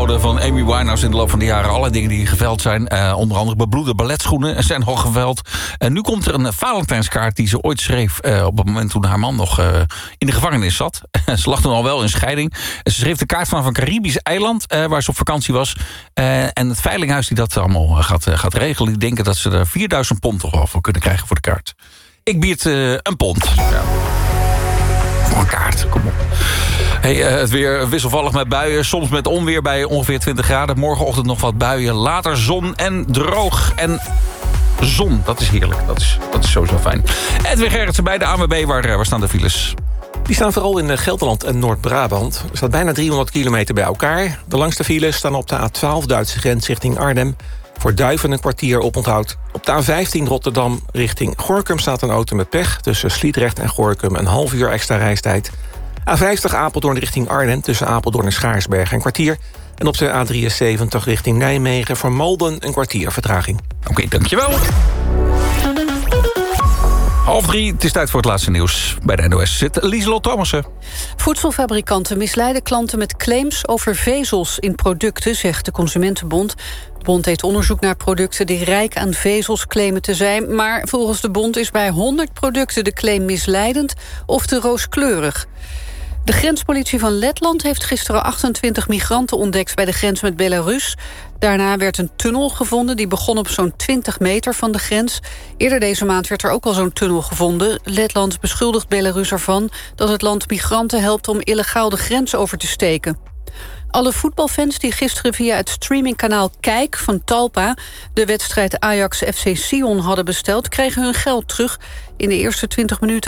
geworden van Amy Winehouse in de loop van de jaren. Alle dingen die geveld zijn. Onder andere bebloede balletschoenen zijn al geveld. En nu komt er een Valentijnskaart die ze ooit schreef op het moment toen haar man nog in de gevangenis zat. Ze lag toen al wel in scheiding. Ze schreef de kaart vanaf een Caribisch eiland waar ze op vakantie was. En het veilinghuis die dat allemaal gaat regelen, die denken dat ze er 4000 pond toch wel voor kunnen krijgen voor de kaart. Ik bied een pond. Ja. Voor een kaart, kom op. Hey, het weer wisselvallig met buien. Soms met onweer bij ongeveer 20 graden. Morgenochtend nog wat buien. Later zon en droog. En zon, dat is heerlijk. Dat is sowieso fijn. Edwin Gerritsen bij de ANWB. Waar staan de files? Die staan vooral in Gelderland en Noord-Brabant. Er staat bijna 300 kilometer bij elkaar. De langste files staan op de A12 Duitse grens richting Arnhem. Voor Duiven een kwartier oponthoud. Op de A15 Rotterdam richting Gorinchem staat een auto met pech. Tussen Sliedrecht en Gorinchem een half uur extra reistijd. A50 Apeldoorn richting Arnhem tussen Apeldoorn en Schaarsberg een kwartier. En op de A73 richting Nijmegen voor Malden een kwartier vertraging. Oké, dankjewel. 2:30, het is tijd voor het laatste nieuws. Bij de NOS zit Lieselot Thomassen. Voedselfabrikanten misleiden klanten met claims over vezels in producten, zegt de Consumentenbond. De bond deed onderzoek naar producten die rijk aan vezels claimen te zijn. Maar volgens de bond is bij 100 producten de claim misleidend of te rooskleurig. De grenspolitie van Letland heeft gisteren 28 migranten ontdekt bij de grens met Belarus. Daarna werd een tunnel gevonden, die begon op zo'n 20 meter van de grens. Eerder deze maand werd er ook al zo'n tunnel gevonden. Letland beschuldigt Belarus ervan dat het land migranten helpt om illegaal de grens over te steken. Alle voetbalfans die gisteren via het streamingkanaal Kijk van Talpa de wedstrijd Ajax-FC Sion hadden besteld, kregen hun geld terug. In de eerste 20 minuten